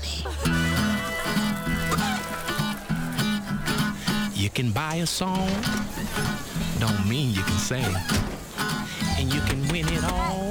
money. You can buy a song, don't mean you can sing. And you can win it all,